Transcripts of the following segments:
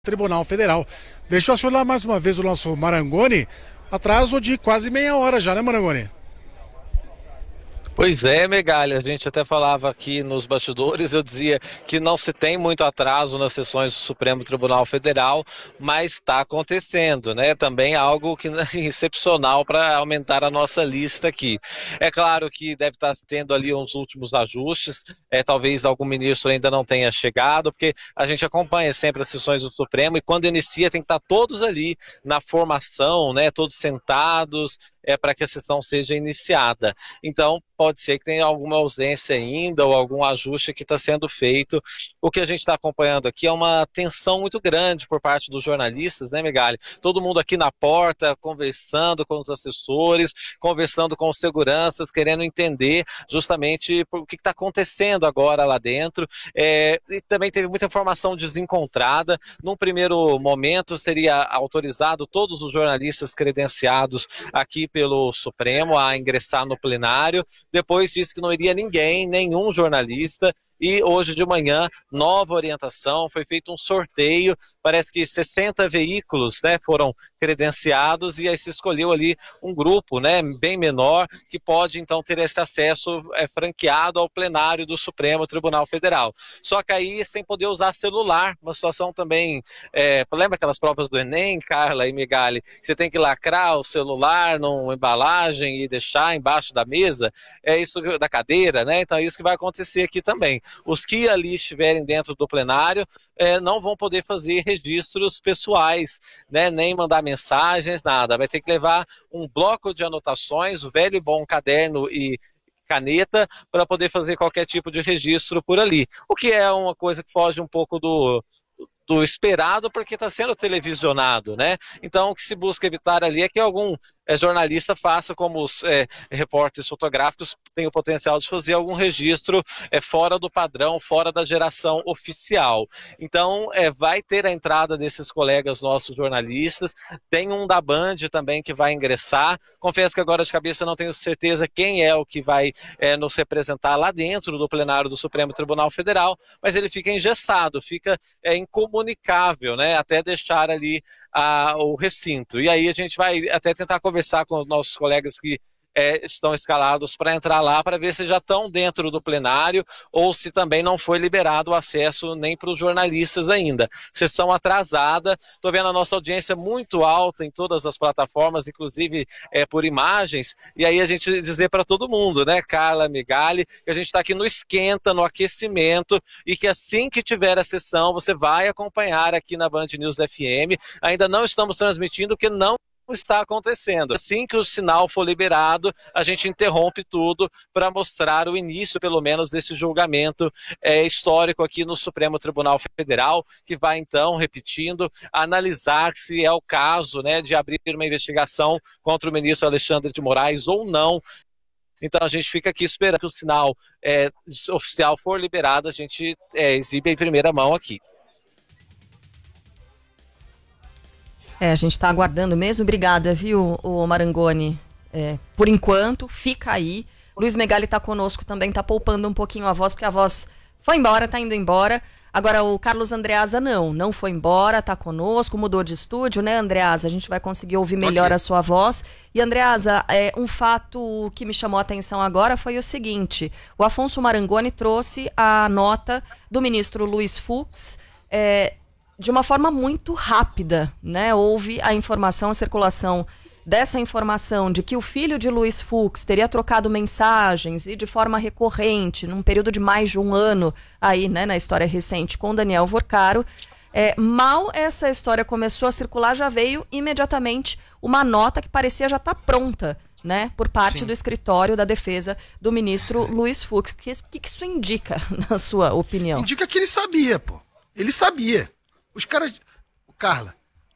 Tribunal Federal. Deixa eu acionar mais uma vez o nosso Marangoni. Atraso de quase meia hora já, né, Marangoni? Pois é, Megali, a gente até falava aqui nos bastidores, eu dizia que não se tem muito atraso nas sessões do Supremo Tribunal Federal, mas está acontecendo, né? Também algo que excepcional para aumentar a nossa lista aqui. É claro que deve estar tendo ali uns últimos ajustes, talvez algum ministro ainda não tenha chegado, porque a gente acompanha sempre as sessões do Supremo e quando inicia tem que estar todos ali na formação, né? Todos sentados, para que a sessão seja iniciada. Então, pode ser que tenha alguma ausência ainda ou algum ajuste que está sendo feito. O que a gente está acompanhando aqui é uma tensão muito grande por parte dos jornalistas, né, Megali? Todo mundo aqui na porta, conversando com os assessores, conversando com os seguranças, querendo entender justamente o que está acontecendo agora lá dentro. E também teve muita informação desencontrada. Num primeiro momento, seria autorizado todos os jornalistas credenciados aqui pelo Supremo a ingressar no plenário. Depois disse que não iria ninguém, nenhum jornalista. E hoje de manhã, nova orientação, foi feito um sorteio, parece que 60 veículos, né, foram credenciados e aí se escolheu ali um grupo, né, bem menor, que pode então ter esse acesso franqueado ao plenário do Supremo Tribunal Federal. Só que aí sem poder usar celular, uma situação também, lembra aquelas provas do Enem, Carla e Megali, você tem que lacrar o celular numa embalagem e deixar embaixo da mesa, é isso da cadeira, né, então é isso que vai acontecer aqui também. Os que ali estiverem dentro do plenário não vão poder fazer registros pessoais, né, nem mandar mensagens, nada. Vai ter que levar um bloco de anotações, o velho e bom caderno e caneta, para poder fazer qualquer tipo de registro por ali. O que é uma coisa que foge um pouco do esperado, porque está sendo televisionado, né? Então, o que se busca evitar ali é que algum jornalista faça, como os repórteres fotográficos têm o potencial de fazer algum registro fora do padrão, fora da geração oficial. Então, vai ter a entrada desses colegas nossos jornalistas, tem um da Band também que vai ingressar. Confesso que agora de cabeça não tenho certeza quem é o que vai nos representar lá dentro do plenário do Supremo Tribunal Federal, mas ele fica engessado, fica incomunicável, né, até deixar ali o recinto. E aí a gente vai até tentar conversar com os nossos colegas que estão escalados para entrar lá, para ver se já estão dentro do plenário ou se também não foi liberado o acesso nem para os jornalistas ainda. Sessão atrasada, estou vendo a nossa audiência muito alta em todas as plataformas, inclusive por imagens, e aí a gente dizer para todo mundo, né, Carla, Megali, que a gente está aqui no esquenta, no aquecimento, e que assim que tiver a sessão, você vai acompanhar aqui na Band News FM. Ainda não estamos transmitindo, porque não está acontecendo. Assim que o sinal for liberado, a gente interrompe tudo para mostrar o início, pelo menos, desse julgamento histórico aqui no Supremo Tribunal Federal, que vai então, repetindo, analisar se é o caso, né, de abrir uma investigação contra o ministro Alexandre de Moraes ou não. Então a gente fica aqui esperando que o sinal oficial for liberado, a gente exibe em primeira mão aqui. A gente está aguardando mesmo. Obrigada, viu, o Marangoni? Por enquanto, fica aí. Luiz Megali está conosco também, está poupando um pouquinho a voz, porque a voz foi embora, está indo embora. Agora o Carlos Andreasa não foi embora, está conosco, mudou de estúdio, né, Andreasa? A gente vai conseguir ouvir melhor a sua voz. E, Andreasa, um fato que me chamou a atenção agora foi o seguinte: o Afonso Marangoni trouxe a nota do ministro Luiz Fux, de uma forma muito rápida, né? Houve a informação, a circulação dessa informação de que o filho de Luiz Fux teria trocado mensagens e de forma recorrente, num período de mais de um ano, aí, né, na história recente, com Daniel Vorcaro. Mal essa história começou a circular, já veio imediatamente uma nota que parecia já estar pronta, né, por parte do escritório da defesa do ministro Luiz Fux. O que isso indica, na sua opinião? Indica que ele sabia, pô. Ele sabia. Os caras, Carla,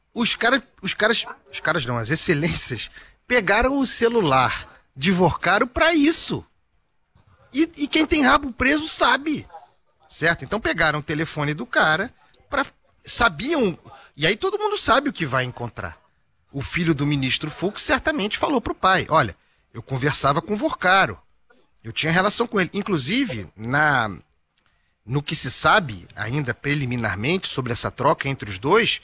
as excelências pegaram o celular de Vorcaro pra isso. E quem tem rabo preso sabe, certo? Então pegaram o telefone do cara, sabiam, e aí todo mundo sabe o que vai encontrar. O filho do ministro Fux certamente falou pro pai: olha, eu conversava com Vorcaro, eu tinha relação com ele. Inclusive, No que se sabe, ainda preliminarmente, sobre essa troca entre os dois,